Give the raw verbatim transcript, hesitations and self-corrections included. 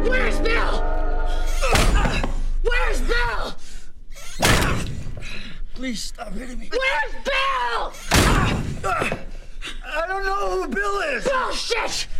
Where's Bill? Where's Bill? Please stop hitting me. Where's Bill? I don't know who Bill is. Bullshit!